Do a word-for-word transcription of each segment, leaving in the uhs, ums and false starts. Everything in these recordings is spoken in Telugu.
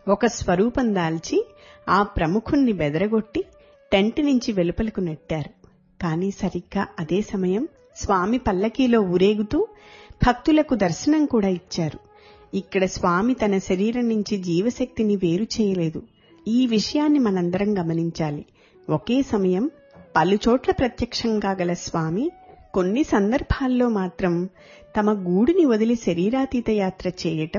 ఒక స్వరూపం దాల్చి ఆ ప్రముఖుణ్ణి బెదరగొట్టి టెంట్ నుంచి వెలుపలకు నెట్టారు. కాని సరిగ్గా అదే సమయం స్వామి పల్లకీలో ఊరేగుతూ భక్తులకు దర్శనం కూడా ఇచ్చారు. ఇక్కడ స్వామి తన శరీరం నుంచి జీవశక్తిని వేరు చేయలేదు. ఈ విషయాన్ని మనందరం గమనించాలి. ఒకే సమయం పలుచోట్ల ప్రత్యక్షంగా గల స్వామి కొన్ని సందర్భాల్లో మాత్రం తమ గూడిని వదిలి శరీరాతీత యాత్ర చేయటం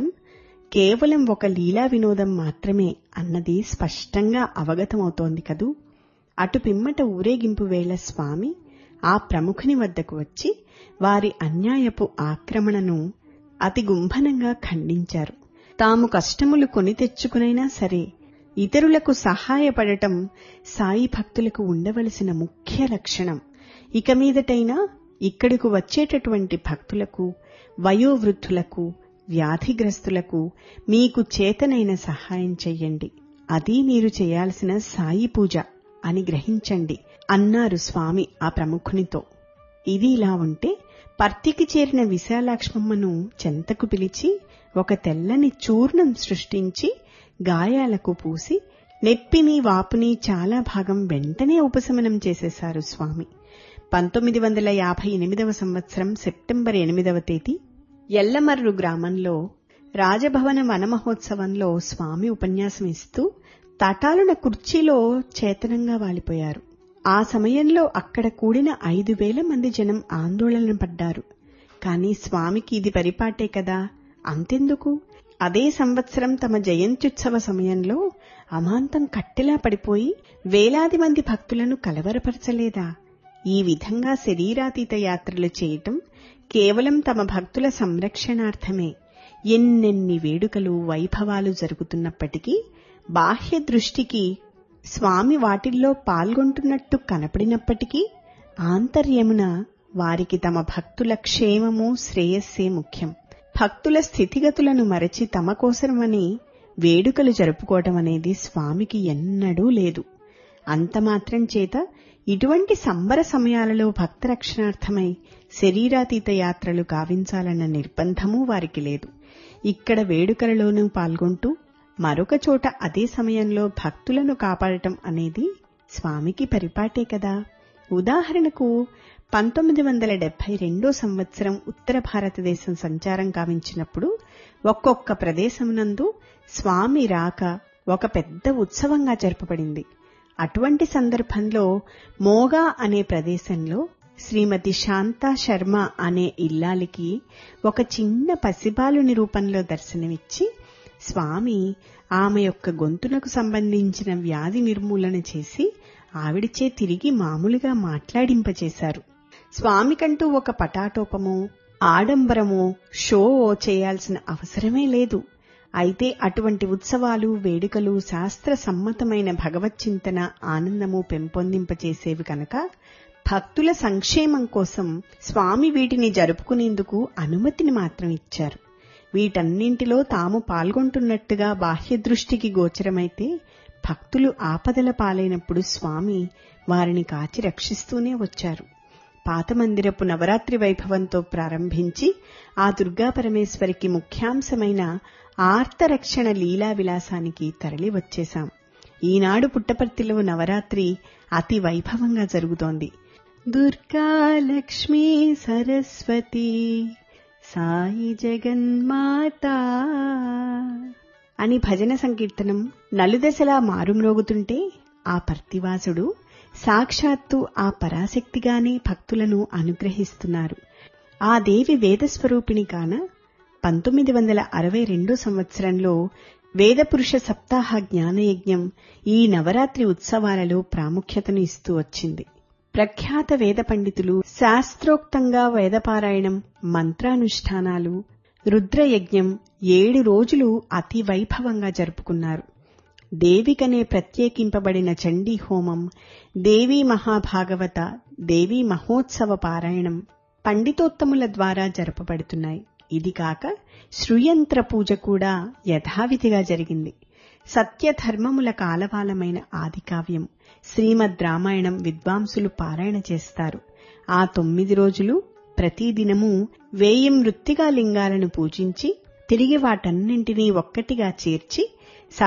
కేవలం ఒక లీలా వినోదం మాత్రమే అన్నది స్పష్టంగా అవగతమవుతోంది కదూ. అటు పిమ్మట ఊరేగింపు వేళ స్వామి ఆ ప్రముఖుని వద్దకు వచ్చి వారి అన్యాయపు ఆక్రమణను అతి గుంభనంగా ఖండించారు. తాము కష్టములు కొని తెచ్చుకునైనా సరే ఇతరులకు సహాయపడటం సాయి భక్తులకు ఉండవలసిన ముఖ్య లక్షణం. ఇక మీదటైనా ఇక్కడకు వచ్చేటటువంటి భక్తులకు, వయోవృద్ధులకు, వ్యాధిగ్రస్తులకు మీకు చేతనైన సహాయం చెయ్యండి. అది మీరు చేయాల్సిన సాయి పూజ అని గ్రహించండి అన్నారు స్వామి ఆ ప్రముఖునితో. ఇది ఇలా ఉంటే పర్తికి చేరిన విశాలాక్ష్మమ్మను చెంతకు పిలిచి ఒక తెల్లని చూర్ణం సృష్టించి గాయాలకు పూసి నెప్పిని వాపుని చాలా భాగం వెంటనే ఉపశమనం చేసేశారు స్వామి. పంతొమ్మిది వందల యాభై ఎనిమిదవ సంవత్సరం సెప్టెంబర్ ఎనిమిదవ తేదీ ఎల్లమర్రు గ్రామంలో రాజభవన వనమహోత్సవంలో స్వామి ఉపన్యాసం ఇస్తూ తటాలున కుర్చీలో చేతనంగా వాలిపోయారు. ఆ సమయంలో అక్కడ కూడిన ఐదు వేల మంది జనం ఆందోళన పడ్డారు. కాని స్వామికి ఇది పరిపాటే కదా, అంతెందుకు, అదే సంవత్సరం తమ జయంత్యుత్సవ సమయంలో అమాంతం కట్టెలా పడిపోయి వేలాది మంది భక్తులను కలవరపరచలేదా? ఈ విధంగా శరీరాతీత యాత్రలు చేయటం కేవలం తమ భక్తుల సంరక్షణార్థమే. ఎన్నెన్ని వేడుకలు, వైభవాలు జరుగుతున్నప్పటికీ బాహ్య దృష్టికి స్వామి వాటిల్లో పాల్గొంటున్నట్టు కనపడినప్పటికీ ఆంతర్యమున వారికి తమ భక్తుల క్షేమము, శ్రేయస్సే ముఖ్యం. భక్తుల స్థితిగతులను మరచి తమ కోసమని వేడుకలు జరుపుకోవటం అనేది స్వామికి ఎన్నడూ లేదు. అంతమాత్రం చేత ఇటువంటి సంబర సమయాలలో భక్త రక్షణార్థమై శరీరాతీత యాత్రలు గావించాలన్న నిర్బంధమూ వారికి లేదు. ఇక్కడ వేడుకలలోనూ పాల్గొంటూ మరొక చోట అదే సమయంలో భక్తులను కాపాడటం అనేది స్వామికి పరిపాటే కదా. ఉదాహరణకు పంతొమ్మిది వందల డెబ్బై రెండో సంవత్సరం ఉత్తర భారతదేశం సంచారం గావించినప్పుడు ఒక్కొక్క ప్రదేశమునందు స్వామి రాక ఒక పెద్ద ఉత్సవంగా జరపబడింది. అటువంటి సందర్భంలో మోగా అనే ప్రదేశంలో శ్రీమతి శాంతా శర్మ అనే ఇల్లాలికి ఒక చిన్న పసిబాలుని రూపంలో దర్శనమిచ్చి స్వామి ఆమె యొక్క గొంతునకు సంబంధించిన వ్యాధి నిర్మూలన చేసి ఆవిడిచే తిరిగి మామూలుగా మాట్లాడింపచేశారు. స్వామికంటూ ఒక పటాటోపమో ఆడంబరమో షో చేయాల్సిన అవసరమే లేదు. అయితే అటువంటి ఉత్సవాలు, వేడుకలు శాస్త్ర సమ్మతమైన భగవచ్చింతన, ఆనందము పెంపొందింపచేసేవి కనుక భక్తుల సంక్షేమం కోసం స్వామి వీటిని జరుపుకునేందుకు అనుమతిని మాత్రం ఇచ్చారు. వీటన్నింటిలో తాము పాల్గొంటున్నట్టుగా బాహ్య దృష్టికి గోచరమైతే భక్తులు ఆపదల పాలైనప్పుడు స్వామి వారిని కాచి రక్షిస్తూనే వచ్చారు. పాత మందిరపు నవరాత్రి వైభవంతో ప్రారంభించి ఆ దుర్గాపరమేశ్వరికి ముఖ్యాంశమైన ఆర్తరక్షణ లీలా విలాసానికి తరలి వచ్చేశాం. ఈనాడు పుట్టపర్తిలో నవరాత్రి అతి వైభవంగా జరుగుతోంది. దుర్గా లక్ష్మీ సరస్వతి సాయి జగన్మాతా అని భజన సంకీర్తనం నలుదశలా మారుమ్రోగుతుంటే ఆ పర్తివాసుడు సాక్షాత్తు ఆ పరాశక్తిగానే భక్తులను అనుగ్రహిస్తున్నారు. ఆ దేవి వేదస్వరూపిణి కాన పంతొమ్మిది వందల అరవై రెండో సంవత్సరంలో వేదపురుష సప్తాహ జ్ఞానయజ్ఞం ఈ నవరాత్రి ఉత్సవాలలో ప్రాముఖ్యతను ఇస్తూ వచ్చింది. ప్రఖ్యాత వేద పండితులు శాస్త్రోక్తంగా వేదపారాయణం, మంత్రానుష్ఠానాలు, రుద్రయజ్ఞం ఏడు రోజులు అతి వైభవంగా జరుపుకున్నారు. దేవికనే ప్రత్యేకింపబడిన చండీ హోమం, దేవీ మహాభాగవత, దేవీ మహోత్సవ పారాయణం పండితోత్తముల ద్వారా జరపబడుతున్నాయి. ఇది కాక శ్రుయంత్ర పూజ కూడా యథావిధిగా జరిగింది. సత్యధర్మముల కాలవాలమైన ఆదికావ్యం శ్రీమద్ రామాయణం విద్వాంసులు పారాయణ చేస్తారు. ఆ తొమ్మిది రోజులు ప్రతిదినము వేయి మృత్తికా లింగాలను పూజించి తిరిగి వాటన్నింటినీ ఒక్కటిగా చేర్చి